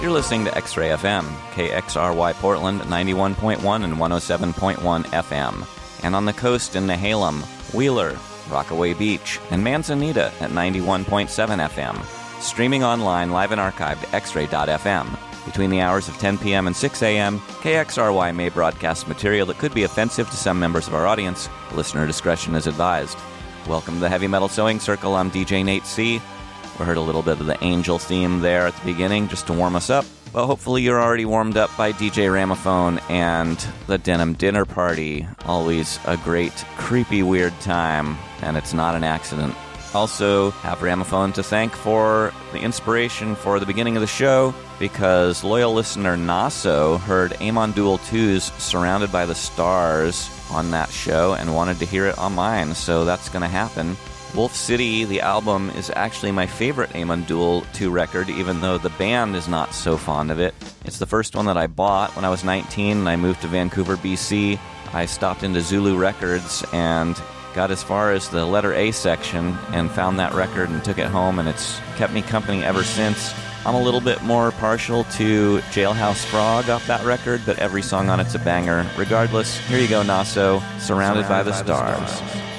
You're listening to X-Ray FM, KXRY Portland, 91.1 and 107.1 FM. And on the coast in Nehalem, Wheeler, Rockaway Beach, and Manzanita at 91.7 FM. Streaming online, live and archived at xray.fm. Between the hours of 10 p.m. and 6 a.m., KXRY may broadcast material that could be offensive to some members of our audience. Listener discretion is advised. Welcome to the Heavy Metal Sewing Circle. I'm DJ Nate C. We heard a little bit of the Angel theme there at the beginning just to warm us up. Well, hopefully you're already warmed up by DJ Ramophone and the Denim Dinner Party. Always a great, creepy, weird time, and it's not an accident. Also, have Ramophone to thank for the inspiration for the beginning of the show, because loyal listener Naso heard Amon Duel 2's Surrounded by the Stars on that show and wanted to hear it on mine, so that's going to happen. Wolf City, the album, is actually my favorite Amon Duel 2 record, even though the band is not so fond of it. It's the first one that I bought when I was 19 and I moved to Vancouver, BC. I stopped into Zulu Records and got as far as the letter A section and found that record and took it home, and it's kept me company ever since. I'm a little bit more partial to Jailhouse Frog off that record, but every song on it's a banger. Regardless, here you go, Naso, Surrounded by the Stars.